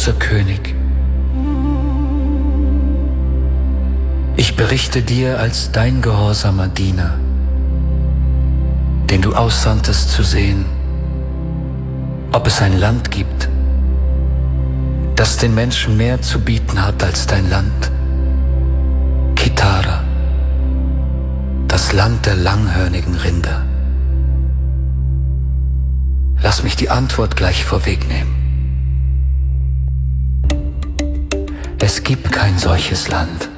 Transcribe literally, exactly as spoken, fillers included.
großer König, ich berichte dir als dein gehorsamer Diener, den du aussandtest zu sehen, ob es ein Land gibt, das den Menschen mehr zu bieten hat als dein Land. Kitara, das Land der langhörnigen Rinder. Lass mich die Antwort gleich vorwegnehmen. Es gibt kein solches Land.